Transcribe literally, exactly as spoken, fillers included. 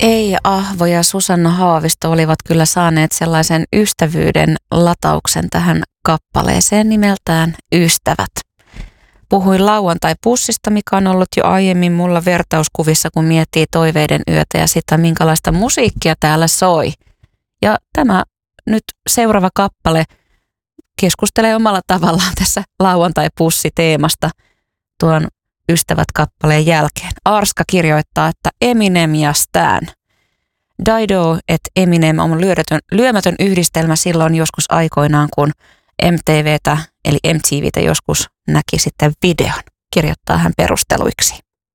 Ei Ahvo ja Susanna Haavisto olivat kyllä saaneet sellaisen ystävyyden latauksen tähän kappaleeseen nimeltään Ystävät. Puhuin lauantai-pussista, mikä on ollut jo aiemmin mulla vertauskuvissa, kun miettii toiveiden yötä ja sitä, minkälaista musiikkia täällä soi. Ja tämä nyt seuraava kappale keskustelee omalla tavallaan tässä lauantai-pussi-teemasta tuon Ystävät-kappaleen jälkeen. Arska kirjoittaa, että Eminem ja Stan. Dido et Eminem on lyömätön, lyömätön yhdistelmä silloin joskus aikoinaan, kun M T V:tä eli M T V:tä joskus näki sitten videon, kirjoittaa hän perusteluiksi.